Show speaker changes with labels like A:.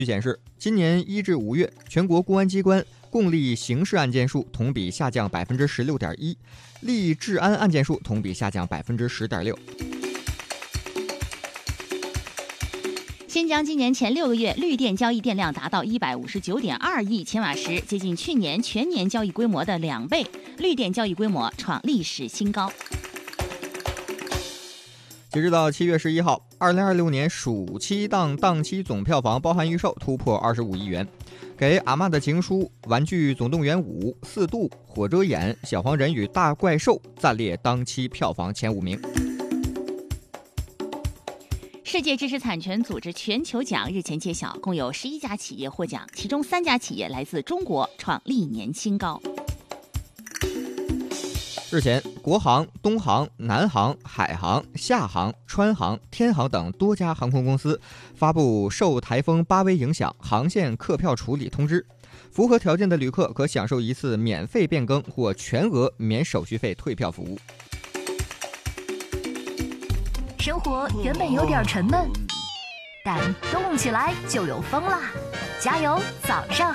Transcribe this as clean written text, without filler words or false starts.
A: 据显示，今年1至5月，全国公安机关共立刑事案件数同比下降16.1%，立治安案件数同比下降10.6%。
B: 新疆今年前6个月绿电交易电量达到159.2亿千瓦时，接近去年全年交易规模的2倍，绿电交易规模创历史新高。
A: 截止到7月11号，2026年暑期档期总票房包含预售突破25亿元，给《阿嬷的情书》《玩具总动员5》《4度》《火遮眼》《小黄人与大怪兽》暂列当期票房前5名。
B: 世界知识产权组织全球奖日前揭晓，共有11家企业获奖，其中3家企业来自中国，创历年新高。
A: 日前，国航、东航、南航、海航、厦航、川航、天航等多家航空公司发布受台风巴威影响航线客票处理通知，符合条件的旅客可享受一次免费变更或全额免手续费退票服务。
C: 生活原本有点沉闷，但动起来就有风啦！加油，早上